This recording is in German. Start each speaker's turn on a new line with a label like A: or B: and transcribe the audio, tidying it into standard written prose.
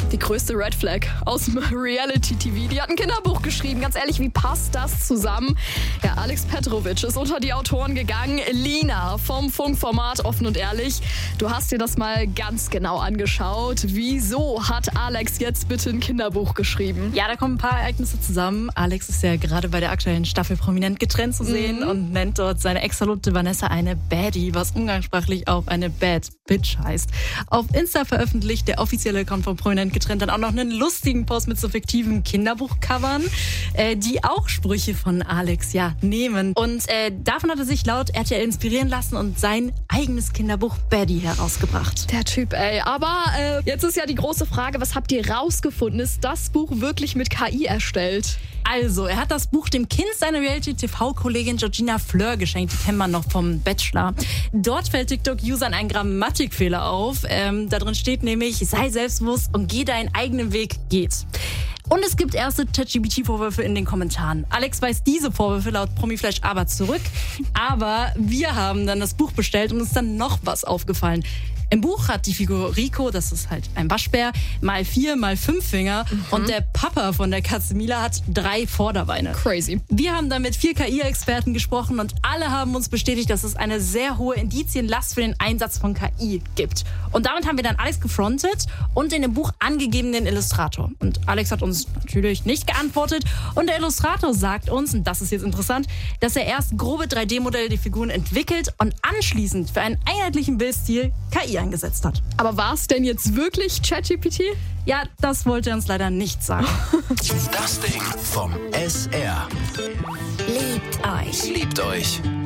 A: Die größte Red Flag aus dem Reality-TV. Die hat ein Kinderbuch geschrieben. Ganz ehrlich, wie passt das zusammen? Ja, Alex Petrovic ist unter die Autoren gegangen. Lina vom Funkformat Offen und Ehrlich. Du hast dir das mal ganz genau angeschaut. Wieso hat Alex jetzt bitte ein Kinderbuch geschrieben?
B: Ja, da kommen ein paar Ereignisse zusammen. Alex ist ja gerade bei der aktuellen Staffel prominent getrennt zu sehen und nennt dort seine Ex-Verlobte Vanessa eine Baddie, was umgangssprachlich auch eine Bad Bitch heißt. Auf Insta veröffentlicht der offizielle Account von Prominent getrennt dann auch noch einen lustigen Post mit so fiktiven Kinderbuchcovern, die auch Sprüche von Alex nehmen. Und davon hat er sich laut RTL inspirieren lassen und sein eigenes Kinderbuch Baddie herausgebracht.
A: Der Typ, ey. Aber jetzt ist ja die große Frage, was habt ihr rausgefunden? Ist das Buch wirklich mit KI erstellt?
B: Also, er hat das Buch dem Kind seiner Reality-TV-Kollegin Georgina Fleur geschenkt. Die kennt man noch vom Bachelor. Dort fällt TikTok-Usern ein Grammatikfehler auf. Da drin steht nämlich, sei selbstbewusst und geh deinen eigenen Weg, geht. Und es gibt erste ChatGPT-Vorwürfe in den Kommentaren. Alex weist diese Vorwürfe laut Promiflash aber zurück. Aber wir haben dann das Buch bestellt und uns dann noch was aufgefallen. Im Buch hat die Figur Rico, das ist halt ein Waschbär, mal 4, mal 5 Finger. Und der Papa von der Katze Mila hat 3 Vorderbeine.
A: Crazy.
B: Wir haben dann mit 4 KI-Experten gesprochen und alle haben uns bestätigt, dass es eine sehr hohe Indizienlast für den Einsatz von KI gibt. Und damit haben wir dann Alex gefrontet und den im Buch angegebenen Illustrator. Und Alex hat uns natürlich nicht geantwortet. Und der Illustrator sagt uns, und das ist jetzt interessant, dass er erst grobe 3D-Modelle der Figuren entwickelt und anschließend für einen einheitlichen Bildstil KI eingesetzt hat.
A: Aber war es denn jetzt wirklich ChatGPT?
B: Ja, das wollte er uns leider nicht sagen.
C: Das Ding vom SR.
D: Liebt euch.
C: Liebt euch.